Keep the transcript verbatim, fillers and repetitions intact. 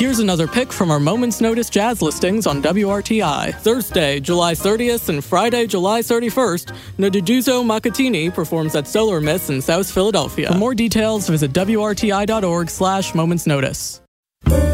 Here's another pick from our Moment's Notice jazz listings on W R T I. Thursday, July thirtieth and Friday, July thirty-first, Nduduzo Makatini performs at Solar Miss in South Philadelphia. For more details, visit W R T I dot org slash Moments Notice.